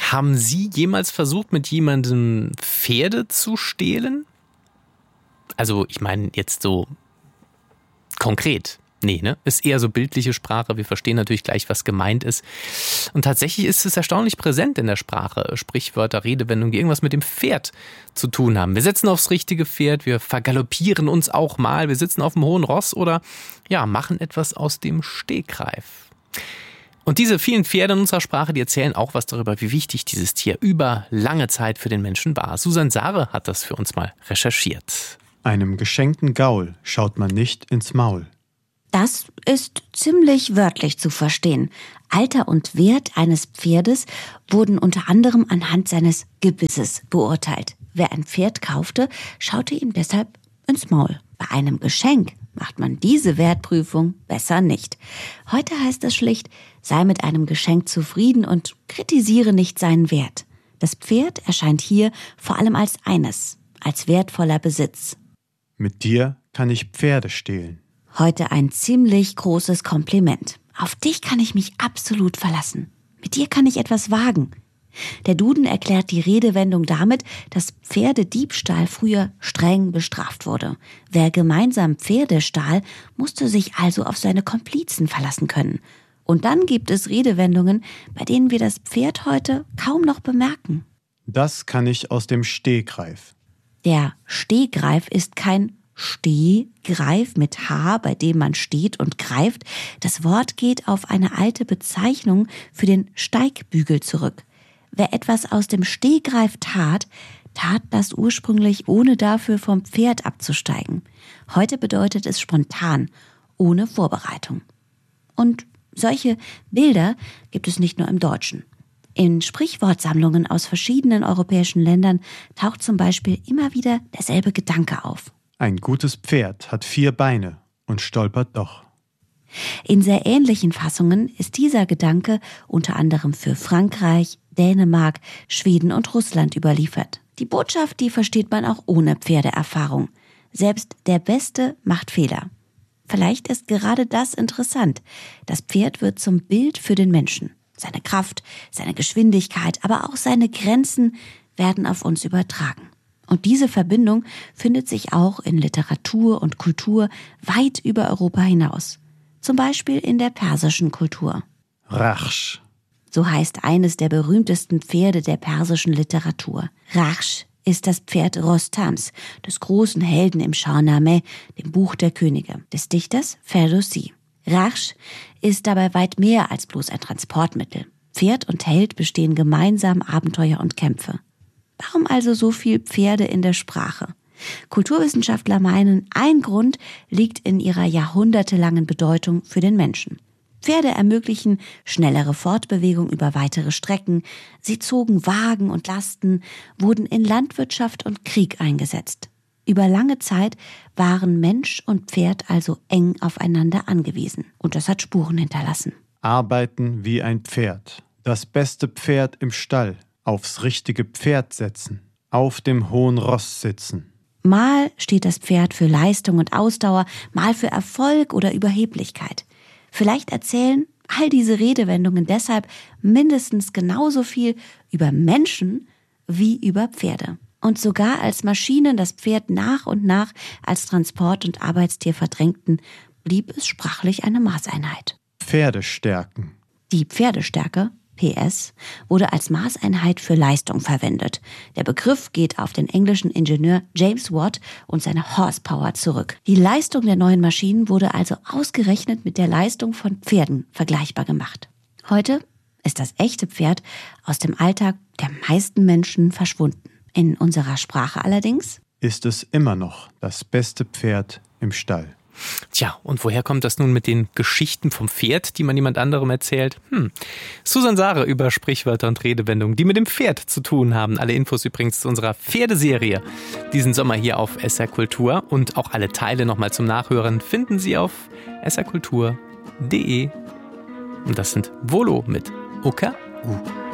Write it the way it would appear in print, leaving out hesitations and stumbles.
Haben Sie jemals versucht, mit jemandem Pferde zu stehlen? Also ich meine jetzt so konkret. Nee, ne? Ist eher so bildliche Sprache. Wir verstehen natürlich gleich, was gemeint ist. Und tatsächlich ist es erstaunlich präsent in der Sprache. Sprichwörter, Redewendungen, die irgendwas mit dem Pferd zu tun haben. Wir setzen aufs richtige Pferd, wir vergaloppieren uns auch mal, wir sitzen auf dem hohen Ross oder ja, machen etwas aus dem Stegreif. Und diese vielen Pferde in unserer Sprache, die erzählen auch was darüber, wie wichtig dieses Tier über lange Zeit für den Menschen war. Susan Sare hat das für uns mal recherchiert. Einem geschenkten Gaul schaut man nicht ins Maul. Das ist ziemlich wörtlich zu verstehen. Alter und Wert eines Pferdes wurden unter anderem anhand seines Gebisses beurteilt. Wer ein Pferd kaufte, schaute ihm deshalb ins Maul. Bei einem Geschenk macht man diese Wertprüfung besser nicht. Heute heißt es schlicht, sei mit einem Geschenk zufrieden und kritisiere nicht seinen Wert. Das Pferd erscheint hier vor allem als eines, als wertvoller Besitz. Mit dir kann ich Pferde stehlen. Heute ein ziemlich großes Kompliment. Auf dich kann ich mich absolut verlassen. Mit dir kann ich etwas wagen. Der Duden erklärt die Redewendung damit, dass Pferdediebstahl früher streng bestraft wurde. Wer gemeinsam Pferde stahl, musste sich also auf seine Komplizen verlassen können. Und dann gibt es Redewendungen, bei denen wir das Pferd heute kaum noch bemerken. Das kann ich aus dem Stegreif. Der Stegreif ist kein Stehgreif mit H, bei dem man steht und greift. Das Wort geht auf eine alte Bezeichnung für den Steigbügel zurück. Wer etwas aus dem Stegreif tat das ursprünglich, ohne dafür vom Pferd abzusteigen. Heute bedeutet es spontan, ohne Vorbereitung. Und solche Bilder gibt es nicht nur im Deutschen. In Sprichwortsammlungen aus verschiedenen europäischen Ländern taucht zum Beispiel immer wieder derselbe Gedanke auf. Ein gutes Pferd hat 4 Beine und stolpert doch. In sehr ähnlichen Fassungen ist dieser Gedanke unter anderem für Frankreich, Dänemark, Schweden und Russland überliefert. Die Botschaft, die versteht man auch ohne Pferdeerfahrung. Selbst der Beste macht Fehler. Vielleicht ist gerade das interessant. Das Pferd wird zum Bild für den Menschen. Seine Kraft, seine Geschwindigkeit, aber auch seine Grenzen werden auf uns übertragen. Und diese Verbindung findet sich auch in Literatur und Kultur weit über Europa hinaus. Zum Beispiel in der persischen Kultur. Rachsch. So heißt eines der berühmtesten Pferde der persischen Literatur. Rachsch ist das Pferd Rostams, des großen Helden im Shahnameh, dem Buch der Könige, des Dichters Ferdowsi. Rachsch ist dabei weit mehr als bloß ein Transportmittel. Pferd und Held bestehen gemeinsam Abenteuer und Kämpfe. Warum also so viel Pferde in der Sprache? Kulturwissenschaftler meinen, ein Grund liegt in ihrer jahrhundertelangen Bedeutung für den Menschen. Pferde ermöglichen schnellere Fortbewegung über weitere Strecken, sie zogen Wagen und Lasten, wurden in Landwirtschaft und Krieg eingesetzt. Über lange Zeit waren Mensch und Pferd also eng aufeinander angewiesen. Und das hat Spuren hinterlassen. Arbeiten wie ein Pferd. Das beste Pferd im Stall. Aufs richtige Pferd setzen. Auf dem hohen Ross sitzen. Mal steht das Pferd für Leistung und Ausdauer, mal für Erfolg oder Überheblichkeit. Vielleicht erzählen all diese Redewendungen deshalb mindestens genauso viel über Menschen wie über Pferde. Und sogar als Maschinen das Pferd nach und nach als Transport- und Arbeitstier verdrängten, blieb es sprachlich eine Maßeinheit. Pferdestärken. Die Pferdestärke, PS, wurde als Maßeinheit für Leistung verwendet. Der Begriff geht auf den englischen Ingenieur James Watt und seine Horsepower zurück. Die Leistung der neuen Maschinen wurde also ausgerechnet mit der Leistung von Pferden vergleichbar gemacht. Heute ist das echte Pferd aus dem Alltag der meisten Menschen verschwunden. In unserer Sprache allerdings ist es immer noch das beste Pferd im Stall. Tja, und woher kommt das nun mit den Geschichten vom Pferd, die man jemand anderem erzählt? Susan Sare über Sprichwörter und Redewendungen, die mit dem Pferd zu tun haben. Alle Infos übrigens zu unserer Pferdeserie diesen Sommer hier auf SR Kultur. Und auch alle Teile nochmal zum Nachhören finden Sie auf srkultur.de. Und das sind Volo mit OKU.